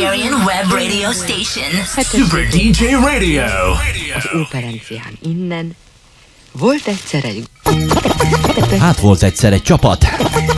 Hungarian web radio station. Super DJ Radio. Az Operencián innen volt egyszer egy... Hát volt egyszer egy csapat,